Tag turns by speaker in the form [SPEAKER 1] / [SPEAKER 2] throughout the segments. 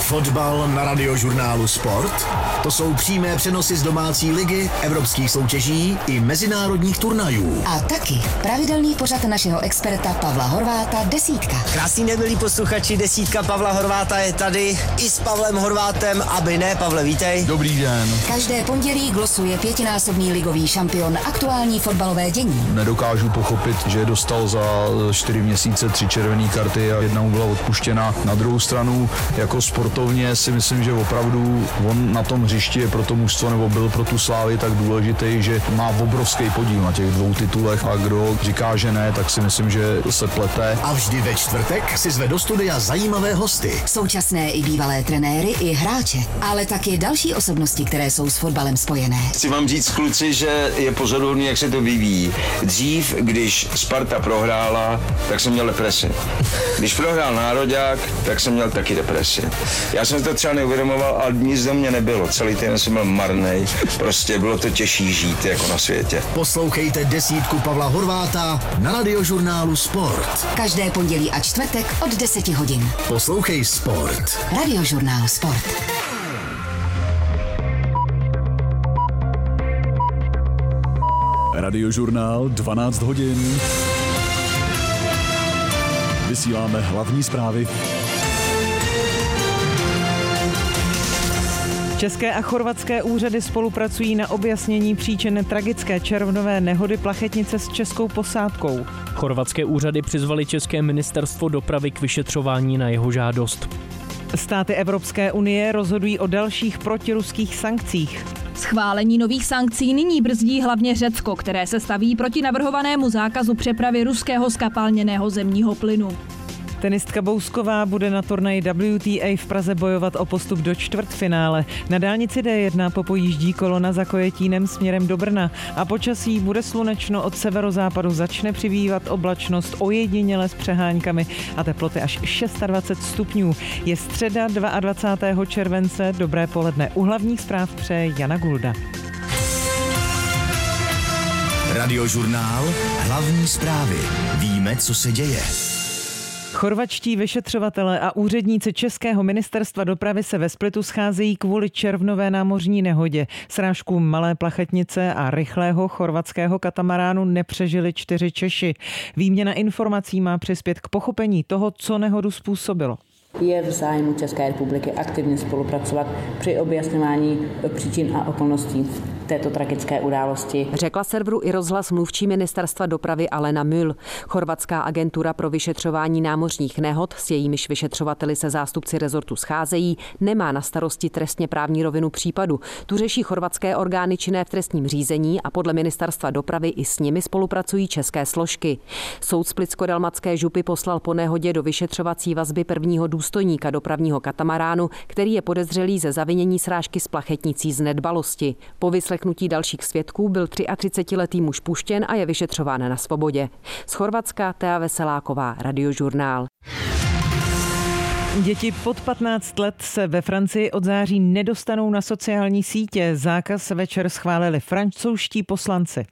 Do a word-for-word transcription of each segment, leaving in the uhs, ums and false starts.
[SPEAKER 1] Fotbal na Radiožurnálu Sport. To jsou přímé přenosy z domácí ligy, evropských soutěží i mezinárodních turnajů.
[SPEAKER 2] A taky pravidelný pořad našeho experta Pavla Horváta Desítka.
[SPEAKER 3] Krásný den, milí posluchači, Desítka Pavla Horváta je tady i s Pavlem Horvátem, aby ne. Pavle, vítej.
[SPEAKER 4] Dobrý den.
[SPEAKER 2] Každé pondělí glosuje pětinásobný ligový šampion aktuální fotbalové dění.
[SPEAKER 4] Nedokážu pochopit, že dostal za čtyři měsíce tři červené karty a jedna mu byla odpuštěna. Na druhou stranu, jako sportovně si myslím, že opravdu on na tom hřišti je pro to mužstvo nebo byl pro tu Slávy tak důležitý, že má obrovský podíl na těch dvou titulech a kdo říká, že ne, tak si myslím, že se plete.
[SPEAKER 1] A vždy ve čtvrtek si zve do studia zajímavé hosty.
[SPEAKER 2] Současné i bývalé trenéry i hráče, ale taky další osobnosti, které jsou s fotbalem spojené.
[SPEAKER 5] Chci vám říct, kluci, že je pozoruhodný, jak se to vyvíjí. Dřív, když Sparta prohrála, tak jsem měl depresi. Když prohrál Nároďák, tak jsem měl taky depresi. Já jsem to třeba neuvědomoval, ale nic do mě nebylo. Celý týden jsem byl marnej. Prostě bylo to těžší žít jako na světě.
[SPEAKER 1] Poslouchejte Desítku Pavla Horváta na Radiožurnálu Sport.
[SPEAKER 2] Každé pondělí a čtvrtek od deseti hodin.
[SPEAKER 1] Poslouchej Sport.
[SPEAKER 2] Radiožurnál Sport.
[SPEAKER 6] Radiožurnál dvanáct hodin. Vysíláme hlavní zprávy.
[SPEAKER 7] České a chorvatské úřady spolupracují na objasnění příčin tragické červnové nehody plachetnice s českou posádkou.
[SPEAKER 8] Chorvatské úřady přizvali České ministerstvo dopravy k vyšetřování na jeho žádost.
[SPEAKER 7] Státy Evropské unie rozhodují o dalších protiruských sankcích.
[SPEAKER 9] Schválení nových sankcí nyní brzdí hlavně Řecko, které se staví proti navrhovanému zákazu přepravy ruského zkapalněného zemního plynu.
[SPEAKER 7] Tenistka Bousková bude na turnaji W T A v Praze bojovat o postup do čtvrtfinále. Na dálnici D jedna popojíždí kolona za Kojetínem směrem do Brna a počasí bude slunečno, od severozápadu začne přibývat oblačnost ojediněle s přeháňkami a teploty až dvacet šest stupňů. Je středa dvacátého druhého července, dobré poledne. U hlavních zpráv přeje Jana Gulda.
[SPEAKER 1] Radiožurnál, hlavní zprávy. Víme, co se děje.
[SPEAKER 7] Chorvatští vyšetřovatelé a úředníci Českého ministerstva dopravy se ve Splitu scházejí kvůli červnové námořní nehodě. Srážku malé plachetnice a rychlého chorvatského katamaránu nepřežili čtyři Češi. Výměna informací má přispět k pochopení toho, co nehodu způsobilo.
[SPEAKER 10] Je v zájmu České republiky aktivně spolupracovat při objasňování příčin a okolností této tragické události.
[SPEAKER 11] Řekla serveru i rozhlas mluvčí ministerstva dopravy Alena Müll. Chorvatská agentura pro vyšetřování námořních nehod, s jejímiž vyšetřovateli se zástupci rezortu scházejí, nemá na starosti trestně právní rovinu případu. Tu řeší chorvatské orgány činné v trestním řízení a podle ministerstva dopravy i s nimi spolupracují české složky. Soud splitsko-dalmatské župy poslal po nehodě do vyšetřovací vazby prvního důstojníka dopravního katamaránu, který je podezřelý ze zavinění srážky s plachetnicí z nedbalosti. Po vyslechnutí dalších svědků byl třiatřicetiletý muž puštěn a je vyšetřován na svobodě. Z Chorvatska Tea Veseláková, Radiožurnál.
[SPEAKER 7] Děti pod patnáct let se ve Francii od září nedostanou na sociální sítě. Zákaz večer schválili francouzští poslanci.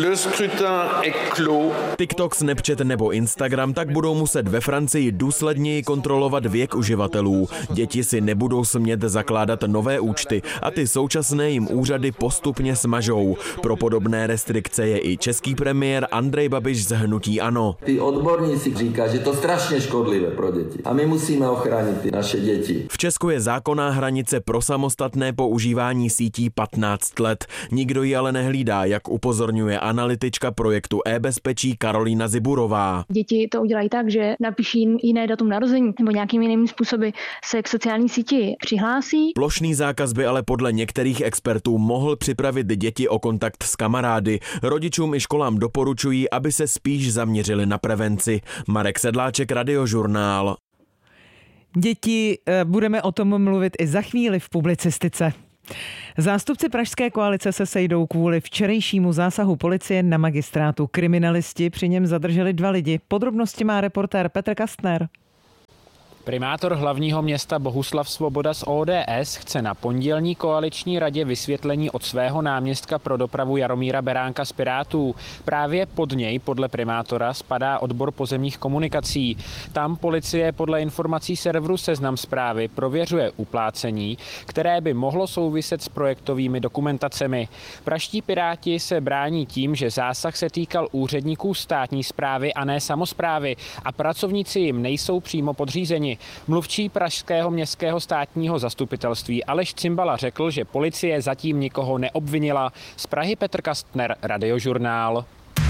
[SPEAKER 12] TikTok, Snapchat nebo Instagram tak budou muset ve Francii důsledněji kontrolovat věk uživatelů. Děti si nebudou smět zakládat nové účty a ty současné jim úřady postupně smažou. Pro podobné restrikce je i český premiér Andrej Babiš z hnutí ANO.
[SPEAKER 13] Ty odborníci říkají, že to strašně škodlivé pro děti a my musíme ochránit ty naše děti.
[SPEAKER 12] V Česku je zákonná hranice pro samostatné používání sítí patnáct let. Nikdo ji ale nehlídá, jak upozorňuje analytička projektu e-bezpečí Karolína Ziburová.
[SPEAKER 14] Děti to udělají tak, že napíší jiné datum narození nebo nějakými jinými způsoby se k sociální síti přihlásí.
[SPEAKER 12] Plošný zákaz by ale podle některých expertů mohl připravit děti o kontakt s kamarády. Rodičům i školám doporučují, aby se spíš zaměřili na prevenci. Marek Sedláček, Radiožurnál.
[SPEAKER 7] Děti, budeme o tom mluvit i za chvíli v publicistice. Zástupci pražské koalice se sejdou kvůli včerejšímu zásahu policie na magistrátu. Kriminalisti při něm zadrželi dva lidi. Podrobnosti má reportér Petr Kastner.
[SPEAKER 15] Primátor hlavního města Bohuslav Svoboda z O D S chce na pondělní koaliční radě vysvětlení od svého náměstka pro dopravu Jaromíra Beránka z Pirátů. Právě pod něj, podle primátora, spadá odbor pozemních komunikací. Tam policie podle informací serveru Seznam Zprávy prověřuje uplácení, které by mohlo souviset s projektovými dokumentacemi. Praští Piráti se brání tím, že zásah se týkal úředníků státní správy a ne samosprávy a pracovníci jim nejsou přímo podřízeni. Mluvčí pražského městského státního zastupitelství Aleš Cimbala řekl, že policie zatím nikoho neobvinila. Z Prahy Petr Kastner, Radiožurnál.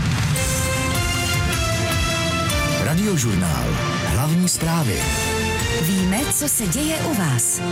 [SPEAKER 1] Radiožurnál. Hlavní zprávy.
[SPEAKER 2] Víme, co se děje u vás.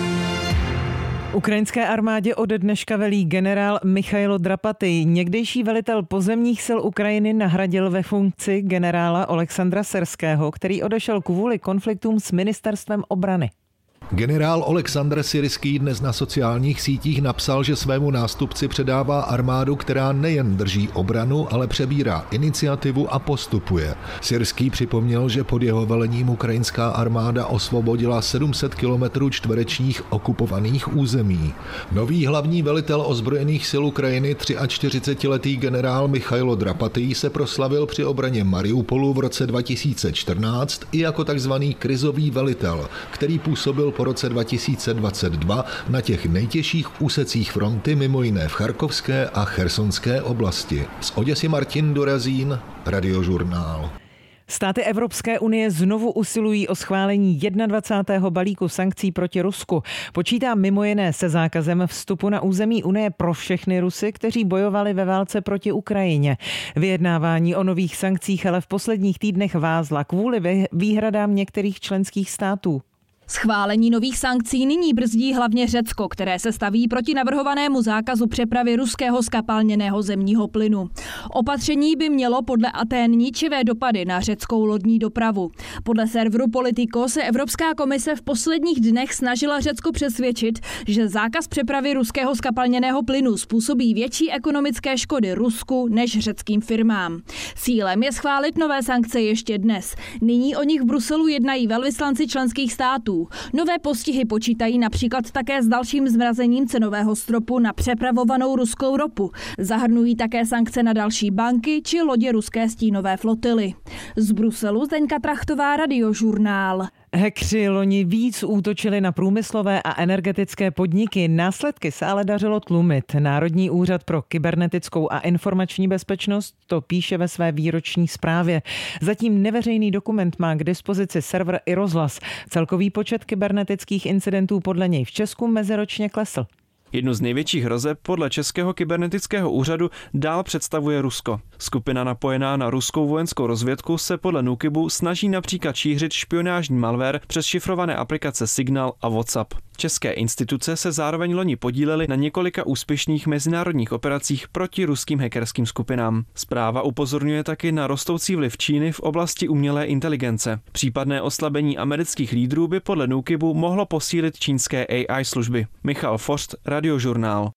[SPEAKER 7] Ukrajinské armádě ode dneška velí generál Michailo Drapatý. Někdejší velitel pozemních sil Ukrajiny nahradil ve funkci generála Oleksandra Syrského, který odešel kvůli konfliktům s ministerstvem obrany.
[SPEAKER 16] Generál Oleksandr Syrský dnes na sociálních sítích napsal, že svému nástupci předává armádu, která nejen drží obranu, ale přebírá iniciativu a postupuje. Syrský připomněl, že pod jeho velením ukrajinská armáda osvobodila sedm set kilometrů čtverečních okupovaných území. Nový hlavní velitel ozbrojených sil Ukrajiny, čtyřicetiletý generál Michailo Drapatý, se proslavil při obraně Mariupolu v roce dva tisíce čtrnáct i jako takzvaný krizový velitel, který působil po roce dva tisíce dvacet dva na těch nejtěžších úsecích fronty, mimo jiné v Charkovské a Chersonské oblasti. Z Oděsy Martin Dorazín, Radiožurnál.
[SPEAKER 7] Státy Evropské unie znovu usilují o schválení dvacátého prvního balíku sankcí proti Rusku. Počítá mimo jiné se zákazem vstupu na území unie pro všechny Rusy, kteří bojovali ve válce proti Ukrajině. Vyjednávání o nových sankcích ale v posledních týdnech vázla kvůli výhradám některých členských států.
[SPEAKER 9] Schválení nových sankcí nyní brzdí hlavně Řecko, které se staví proti navrhovanému zákazu přepravy ruského zkapalněného zemního plynu. Opatření by mělo podle Atén ničivé dopady na řeckou lodní dopravu. Podle serveru Politico se Evropská komise v posledních dnech snažila Řecko přesvědčit, že zákaz přepravy ruského zkapalněného plynu způsobí větší ekonomické škody Rusku než řeckým firmám. Cílem je schválit nové sankce ještě dnes. Nyní o nich v Bruselu jednají velvyslanci členských států. Nové postihy počítají například také s dalším zmrazením cenového stropu na přepravovanou ruskou ropu. Zahrnují také sankce na další banky či lodě ruské stínové flotily. Z Bruselu Zdeňka Trachtová, Radiožurnál.
[SPEAKER 7] Hackři loni víc útočili na průmyslové a energetické podniky, následky se ale dařilo tlumit. Národní úřad pro kybernetickou a informační bezpečnost to píše ve své výroční zprávě. Zatím neveřejný dokument má k dispozici server i rozhlas. Celkový počet kybernetických incidentů podle něj v Česku meziročně klesl.
[SPEAKER 17] Jednu z největších hrozeb podle Českého kybernetického úřadu dál představuje Rusko. Skupina napojená na ruskou vojenskou rozvědku se podle NÚKIBu snaží například šířit špionážní malware přes šifrované aplikace Signal a WhatsApp. České instituce se zároveň loni podílely na několika úspěšných mezinárodních operacích proti ruským hackerským skupinám. Zpráva upozorňuje taky na rostoucí vliv Číny v oblasti umělé inteligence. Případné oslabení amerických lídrů by podle NÚKIBu mohlo posílit čínské A I služby. Michal Forst, Radiožurnál.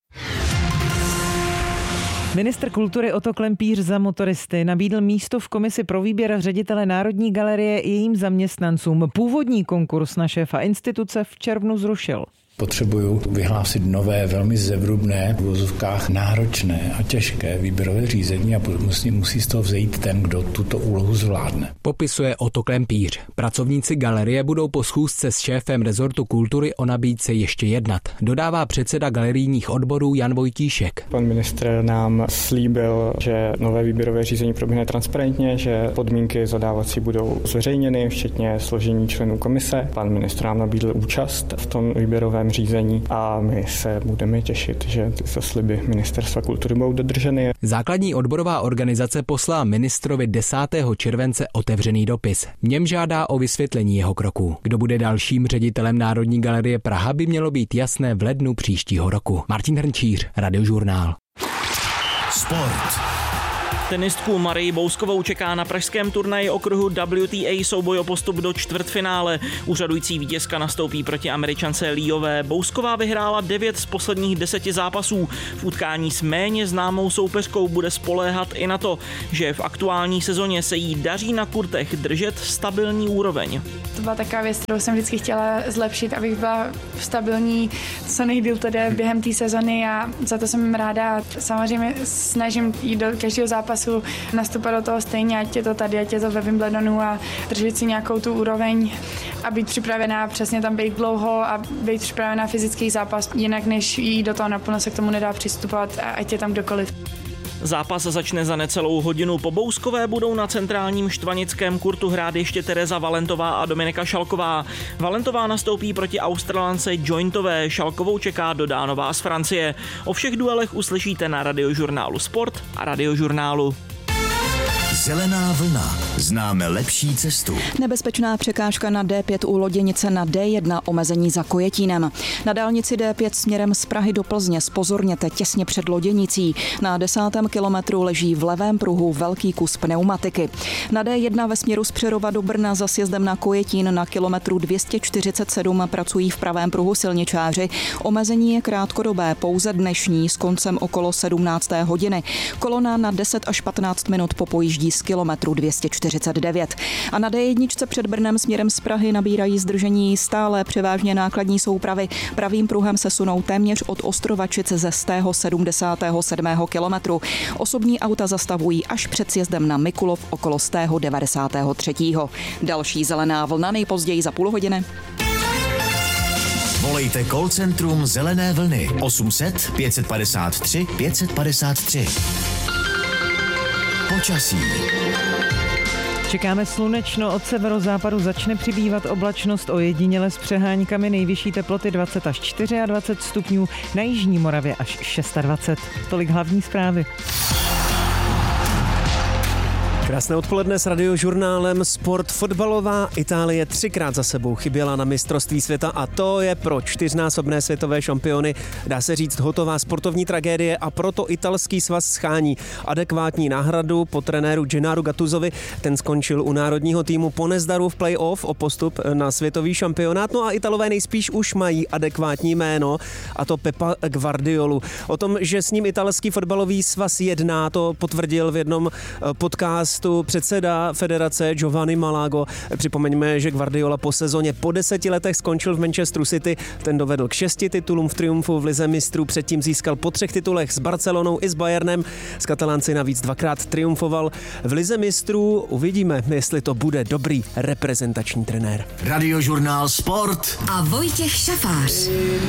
[SPEAKER 7] Ministr kultury Otto Klempíř za motoristy nabídl místo v komisi pro výběr ředitele Národní galerie jejím zaměstnancům. Původní konkurs na šéfa instituce v červnu zrušil.
[SPEAKER 18] Potřebuju vyhlásit nové, velmi zevrubné, v uvozovkách náročné a těžké výběrové řízení a musí, musí z toho vzejít ten, kdo tuto úlohu zvládne.
[SPEAKER 19] Popisuje Otto Klempíř. Pracovníci galerie budou po schůzce s šéfem rezortu kultury o nabídce ještě jednat. Dodává předseda galerijních odborů Jan Vojtíšek.
[SPEAKER 20] Pan ministr nám slíbil, že nové výběrové řízení proběhne transparentně, že podmínky zadávací budou zveřejněny, včetně složení členů komise. Pan ministr nám nabídl účast v tom výběrovém řízení a my se budeme těšit, že ty sliby Ministerstva kultury budou dodrženy.
[SPEAKER 19] Základní odborová organizace poslala ministrovi desátého července otevřený dopis. V něm žádá o vysvětlení jeho kroků. Kdo bude dalším ředitelem Národní galerie Praha, by mělo být jasné v lednu příštího roku. Martin Hrnčíř, Radiožurnál.
[SPEAKER 1] Sport.
[SPEAKER 21] Tenistku Marii Bouskovou čeká na pražském turnaji okruhu W T A souboj o postup do čtvrtfinále. Úřadující vítězka nastoupí proti Američance Líové. Bousková vyhrála devět z posledních deseti zápasů. V utkání s méně známou soupeřkou bude spoléhat i na to, že v aktuální sezóně se jí daří na kurtech držet stabilní úroveň.
[SPEAKER 22] To byla taková věc, kterou jsem vždycky chtěla zlepšit, abych byla stabilní co nejdýl tedy během té sezony a za to jsem ráda. Samozřejmě snažím jít do každého zápasu, nastupovat do toho stejně, ať je to tady, ať je to ve Wimbledonu a držet si nějakou tu úroveň a být připravená přesně tam být dlouho a být připravená na fyzický zápas, jinak než jít do toho naplno se k tomu nedá přistupovat, ať je tam kdokoliv.
[SPEAKER 21] Zápas začne za necelou hodinu. Po Bouskové budou na centrálním štvanickém kurtu hrát ještě Tereza Valentová a Dominika Šalková. Valentová nastoupí proti Australance Jointové, Šalkovou čeká Dodánová z Francie. O všech duelech uslyšíte na Radiožurnálu Sport a Radiožurnálu.
[SPEAKER 1] Zelená vlna. Známe lepší cestu.
[SPEAKER 23] Nebezpečná překážka na D pět u Loděnice na D jedna, omezení za Kojetínem. Na dálnici D pět směrem z Prahy do Plzně zpozorněte těsně před Loděnicí. Na desátém kilometru leží v levém pruhu velký kus pneumatiky. Na D jedna ve směru z Přerova do Brna za sjezdem na Kojetín na kilometru dvě stě čtyřicet sedm pracují v pravém pruhu silničáři. Omezení je krátkodobé, pouze dnešní s koncem okolo sedmnácté hodiny. Kolona na deset až patnáct minut popojíždí z kilometru dvě stě čtyřicet devět. A na D jedna před Brnem směrem z Prahy nabírají zdržení stále převážně nákladní soupravy. Pravým pruhem se sunou téměř od Ostrovačic ze stého sedmdesátého sedmého kilometru. Osobní auta zastavují až před sjezdem na Mikulov okolo stého devadesátého třetího. Další zelená vlna nejpozději za půl hodiny.
[SPEAKER 1] Volejte call centrum Zelené vlny osm set pět set padesát tři pět set padesát tři. Počasí.
[SPEAKER 7] Čekáme slunečno, od severozápadu začne přibývat oblačnost, ojediněle s přeháňkami, nejvyšší teploty dvacet až dvacet čtyři stupňů, na jižní Moravě až dvacet šest. Tolik hlavní zprávy.
[SPEAKER 24] Krásné odpoledne s Radiožurnálem Sport. Fotbalová Itálie třikrát za sebou chyběla na mistrovství světa a to je pro čtyřnásobné světové šampiony, dá se říct, hotová sportovní tragédie a proto italský svaz schání adekvátní náhradu po trenéru Gennaru Gattusovi. Ten skončil u národního týmu po nezdaru v play-off o postup na světový šampionát. No a Italové nejspíš už mají adekvátní jméno, a to Pepa Guardiolu. O tom, že s ním italský fotbalový svaz jedná, to potvrdil v jednom podcastu předseda federace Giovanni Malago. Připomeňme, že Guardiola po sezóně po deseti letech skončil v Manchesteru City. Ten dovedl k šesti titulům v triumfu v lize mistrů, předtím získal po třech titulech s Barcelonou i s Bayernem. S Katalánci navíc dvakrát triumfoval v lize mistrů. Uvidíme, jestli to bude dobrý reprezentační trenér.
[SPEAKER 1] Radiožurnál Sport
[SPEAKER 2] a Vojtěch Šafář.